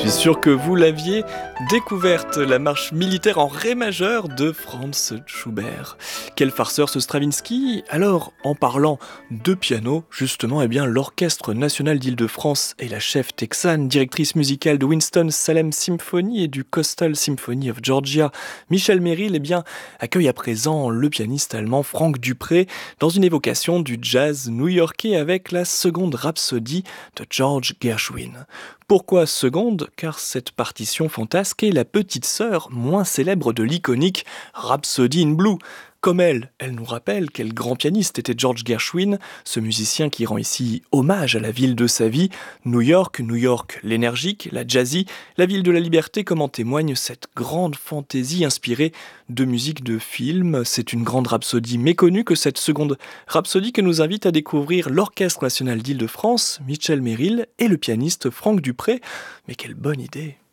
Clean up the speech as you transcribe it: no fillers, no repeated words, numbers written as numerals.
suis sûr que vous l'aviez découverte, la marche militaire en ré majeur de Franz Schubert. Quel farceur ce Stravinsky! Alors, en parlant de piano, justement, l'Orchestre national d'Île-de-France et la chef texane, directrice musicale de Winston-Salem Symphony et du Coastal Symphony of Georgia, Michel Merrill, accueille à présent le pianiste allemand Franck Dupré dans une évocation du jazz new-yorkais avec la seconde rhapsodie de George Gershwin. Pourquoi seconde? Car cette partition fantasque est la petite sœur moins célèbre de l'iconique Rhapsody in Blue. Comme elle nous rappelle quel grand pianiste était George Gershwin, ce musicien qui rend ici hommage à la ville de sa vie, New York, l'énergique, la jazzy, la ville de la liberté, comme en témoigne cette grande fantaisie inspirée de musique de film. C'est une grande rhapsodie méconnue que cette seconde rhapsodie que nous invite à découvrir l'Orchestre national d'Île-de-France, Michel Merrill et le pianiste Franck Dupré. Mais quelle bonne idée!